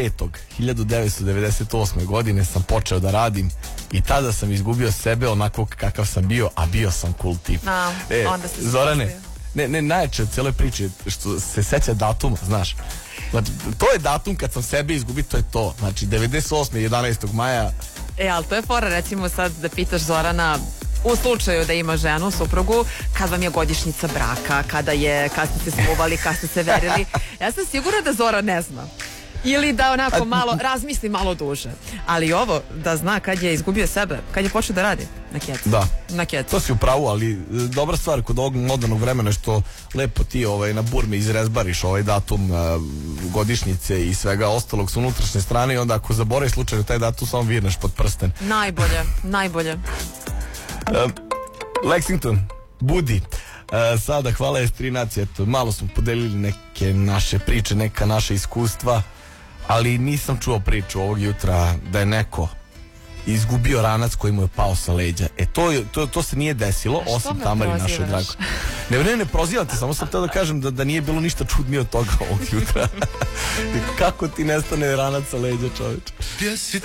5.1998. godine sam počeo da radim i tada sam izgubio sebe onako kakav sam bio, a bio sam cool tip. Onda se Zorane, ne, najjače od cijele priče što se seća datuma, znaš. Znači, to je datum kad sam sebe izgubio, to je to. Znači, 98. 11. maja. Ali to je fora, recimo sad da pitaš Zorana, u slučaju da ima ženu, suprugu, kad vam je godišnjica braka, kad ste se smuvali, kad ste se verili. Ja sam sigurna da Zora ne zna. Ili da onako malo, razmisli malo duže. Ali ovo, da zna kad je izgubio sebe, kad je počeo da radi na kecu. Da, na kecu. To si u pravu, ali dobra stvar kod ovog modernog vremena je što lepo ti na burmi izrezbariš ovaj datum godišnjice i svega ostalog s unutrašnje strane i onda ako zaboraviš slučajno taj datum samo virneš pod prsten. Najbolje. Lexington, budi. Sada hvala S3 nacije, eto, malo smo podelili neke naše priče, neka naša iskustva, ali nisam čuo priču ovog jutra da je neko izgubio ranac koji mu je pao sa leđa. To se nije desilo, osim Tamari našoj drago. Ne prozivam te, samo sam htio da kažem da nije bilo ništa čudnije od toga ovog jutra. Kako ti nestane ranac sa leđa, čoveč?